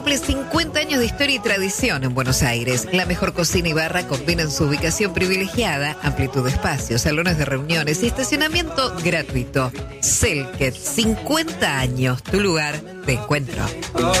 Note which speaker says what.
Speaker 1: 50 años de historia y tradición en Buenos Aires. La mejor cocina y barra combinan su ubicación privilegiada, amplitud de espacios, salones de reuniones y estacionamiento gratuito. Selket, 50 años, tu lugar de encuentro.